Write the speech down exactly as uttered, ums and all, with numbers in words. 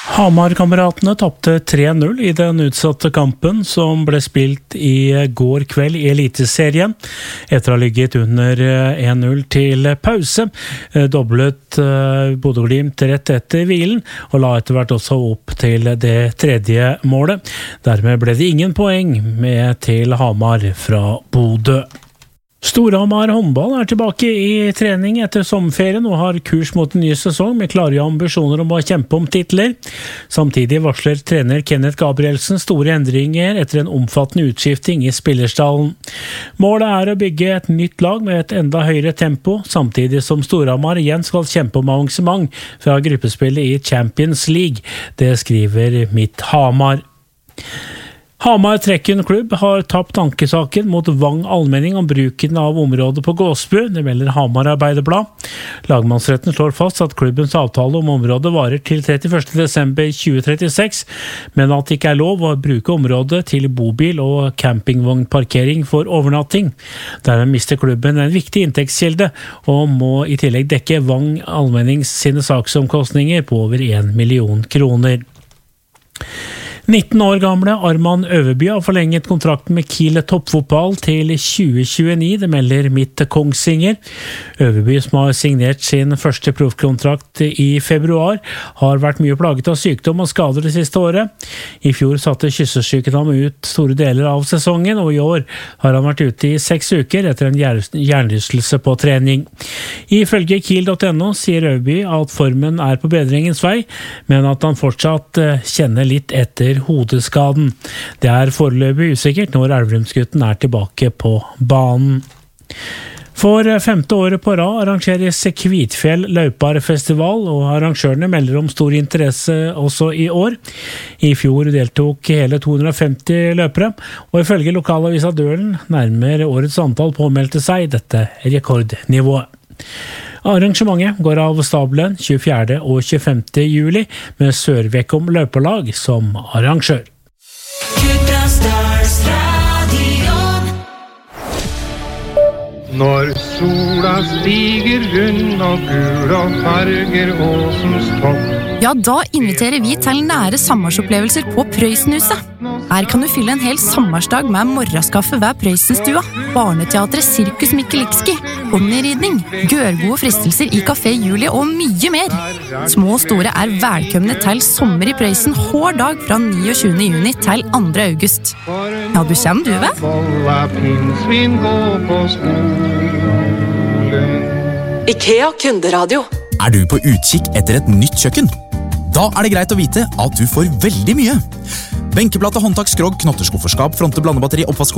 Hamar-kameratene tapte tre null i den utsatte kampen som ble spilt i går kveld i Eliteserien. Etter å ha ligget under en null til pause, doblet Bodø/Glimt rett etter hvilen, og la etter hvert også opp til det tredje målet. Dermed ble det ingen poeng med til Hamar fra Bodø. Storhamar håndball er tilbake i trening etter sommerferien og har kurs mot en ny sesong med klare ambisjoner om å kjempe om titler. Samtidig varsler trener Kenneth Gabrielsen store endringer etter en omfattende utskifting i spillerstallen. Målet er å bygge et nytt lag med et enda høyere tempo, samtidig som Storhamar igjen skal kjempe om avansement fra gruppespillet i Champions League. Det skriver Mitt Hamar. Hamar Trekken Klubb har tapt ankesaken mot Vang Allmenning om bruken av området på Gåsbu, det melder Hamar Arbeiderblad. Lagmannsretten slår fast at klubbens avtale om området varer til trettiførste desember tjue trettiseks, men at det ikke er lov å bruke området til bobil- og campingvognparkering for overnatting. Dermed mister klubben en viktig inntektskilde, og må i tillegg dekke Vang Allmennings sine saksomkostninger på over en million kroner. nitten år gamle Arman Øverby har forlenget kontrakten med Kiel toppfotball til tjue tjueni, det melder Mitt Kongsvinger. Øverby, som har signert sin første proffkontrakt i februar, har vært mye plaget av sykdom og skader det siste året. I fjor satte kyssesyken ham ut store deler av sesongen, og i år har han vært ute i seks uker etter en hjernerystelse på trening. Ifølge Kiel punktum no sier Øverby at formen er på bedringens vei, men at han fortsatt kjenner litt etter hodeskaden. Det er foreløpig usikkert når Elverumsgutten er tilbake på banen. For femte året på rad arrangeres Kvitfjell løyparfestival, og arrangørene melder om stor interesse også i år. I fjor deltok hele to hundre og femti løpere, og ifølge lokalavisa Dølen nærmer årets antall påmeldte seg dette rekordnivået. Arrangementet går av stabelen tjuefjerde og tjuefemte juli med Sørvekom løperlag som arrangør. Når sola stiger rund og gul og farger åsens topp. Ja, da inviterer vi til nære sommersopplevelser på Prøysenhuset. Her kan du fylle en hel sommersdag med morgenskaffe ved Prøysenstua, barneteatret Sirkus Mikkelikski, ponnyridning, gørgode fristelser i Café Julie og mye mer. Små og store er velkomne til sommer i Prøysen hver dag fra niogtjuende juni til andre august. Ja, du kommer du, ved? IKEA kunderadio. Er du på utkikk etter et nytt kjøkken? Da er det greit å vite at du får veldig mye. Benkeplate, håndtak, skrog, knotterskufferskap, fronte, blandebatteri, oppvask